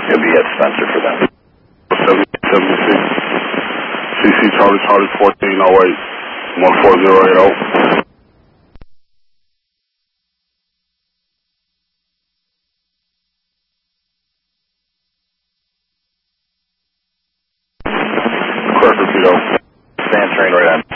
He'll be at Spencer for them. 7876. CC Charlie Charlie 1408 14080. Correct, repeat. Stand train right on.